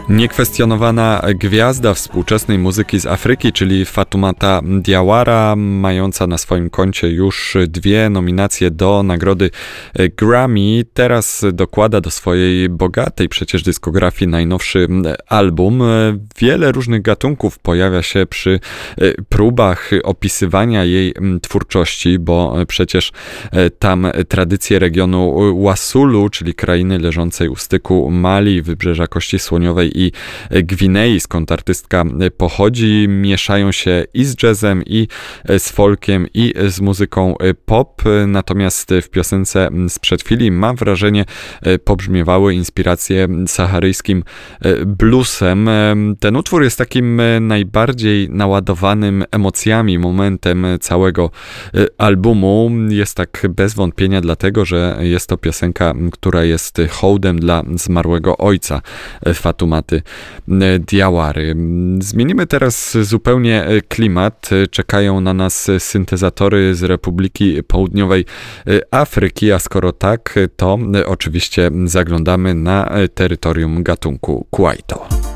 Niekwestionowana gwiazda współczesnej muzyki z Afryki, czyli Fatoumata Diawara, mająca na swoim koncie już 2 nominacje do nagrody Grammy, teraz dokłada do swojej bogatej przecież dyskografii najnowszy album. Wiele różnych gatunków pojawia się przy próbach opisywania jej twórczości, bo przecież tam tradycje regionu Wasulu, czyli krainy leżącej u styku Mali, Wybrzeża Kości Słoniowej i Gwinei, skąd artystka pochodzi, mieszają się i z jazzem, i z folkiem, i z muzyką pop. Natomiast w piosence sprzed chwili, mam wrażenie, pobrzmiewały inspiracje saharyjskim bluesem. Ten utwór jest takim najbardziej naładowanym emocjami momentem całego albumu. Jest tak bez wątpienia dlatego, że jest to piosenka, która jest hołdem dla zmarłego ojca Fatoumaty Diawary. Zmienimy teraz zupełnie klimat. Czekają na nas syntezatory z Republiki Południowej Afryki, a skoro tak, to oczywiście zaglądamy na terytorium gatunku Kwaito.